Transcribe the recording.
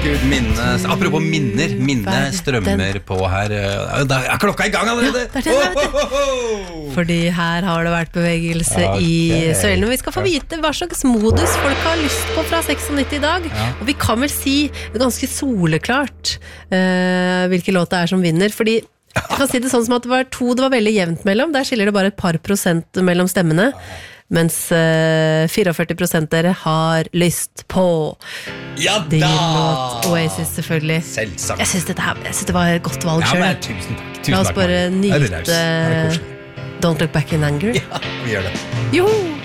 Gud, apropos minne strømmer på her. Da er klokka I gang allerede. Ja, det det. Fordi her har det vært bevegelse I søylen. Vi skal få vite hva slags modus folk har lyst på fra 96 I dag. Og vi kan vel si ganske soleklart hvilke låt det som vinner. Fordi jeg kan si det sånn som at det var veldig jevnt mellom. Der skiller det bare et par prosent mellom stemmene. Mens 44% dere har lyst på Dylan Oasis selvfølgelig. Selvsagt. Jeg synes det var et godt valg selv. Ja, tusen takk. La oss bare nyte Don't Look Back in Anger. Ja, vi gjør det. Joho!